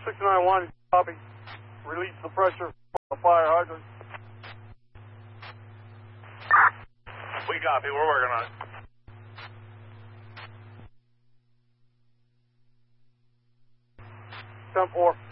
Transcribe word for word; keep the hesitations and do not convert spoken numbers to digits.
six nine one, copy. Release the pressure from the fire hydrant. We copy. We're working on it. ten four.